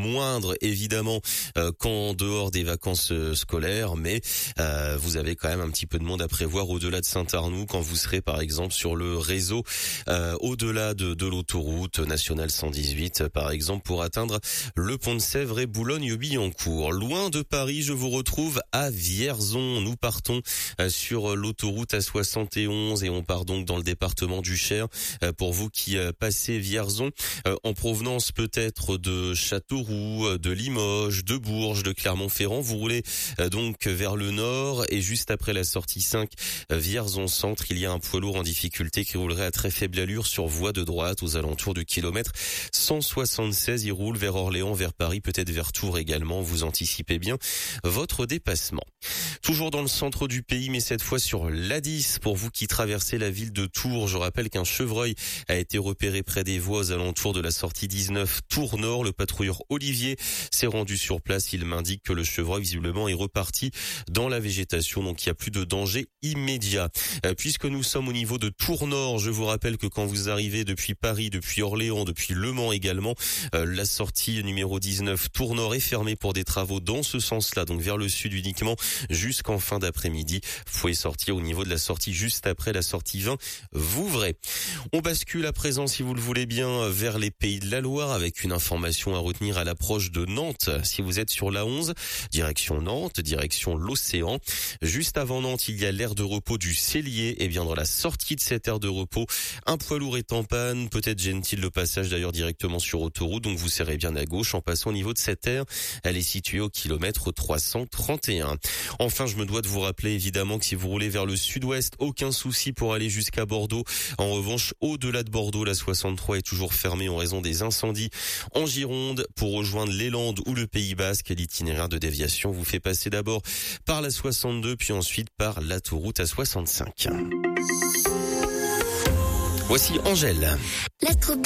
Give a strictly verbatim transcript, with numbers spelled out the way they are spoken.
moindre évidemment euh, qu'en dehors des vacances euh, scolaires, mais euh, vous avez quand même un petit peu de monde à prévoir au-delà de Saint-Arnoux quand vous serez par exemple sur le réseau euh, au-delà de, de l'autoroute nationale cent dix-huit par exemple pour atteindre le pont de Sèvres et Boulogne-Billancourt. Loin de Paris, je vous retrouve à Vierzon. Nous partons euh, sur l'autoroute A soixante et onze et on part donc dans le département du Cher. Euh, pour vous qui euh, passez Vierzon euh, en provenance peut-être de Châteauroux, de Limoges, de Bourges, de Clermont-Ferrand, vous roulez euh, donc vers le nord et juste après la sortie cinq euh, Vierzon Centre, il y a un poids lourd en difficulté qui roulerait à très faible allure sur voie de droite aux alentours du kilomètre cent soixante-seize. Il roule vers Orléans, vers Paris, peut-être vers Tours également. Vous anticipez bien votre dépassement. Toujours dans le centre du pays, mais cette fois sur l'A dix. Pour vous qui traversez la ville de Tours, je rappelle qu'un chevreuil a été repéré près des voies aux alentours de la sortie dix-neuf Tours Nord. Le patrouilleur Olivier s'est rendu sur place. Il m'indique que le chevreuil visiblement est reparti dans la végétation, donc il n'y a plus de danger immédiat. Euh, puisque nous sommes au niveau de Tours Nord, je vous rappelle que quand vous arrivez depuis Paris, depuis Orléans, depuis Le Mans également, euh, la sortie numéro dix-neuf Tours Nord est fermée pour des travaux dans ce sens-là, donc vers le sud uniquement jusqu'en fin d'après-midi. Vous pouvez sortir au niveau de la sortie juste après la sortie vingt Vouvray. On bascule à présent, si vous le voulez bien, vers les Pays de la Loire avec une information à retenir à l'approche de Nantes. Si vous êtes sur l'A onze, direction Nantes, direction l'Océan. Juste avant Nantes, il y a l'aire de repos du Cellier. Et bien dans la sortie de cette aire de repos, un poids lourd est en panne. Peut-être gêne-t-il le passage d'ailleurs directement sur autoroute. Donc vous serrez bien à gauche en passant au niveau de cette aire. Elle est située au kilomètre trois cent trente et un. Enfin, je me dois de vous rappeler évidemment que si vous roulez vers le sud-ouest, aucun souci pour aller jusqu'à Bordeaux. En revanche, au-delà de Bordeaux, la soixante-trois est toujours fermée en raison des incendies en Gironde. Pour rejoindre les Landes ou le Pays Basque, l'itinéraire de déviation vous fait passer d'abord par la soixante-deux, puis ensuite par l'autoroute A soixante-cinq. Voici Angèle. La trop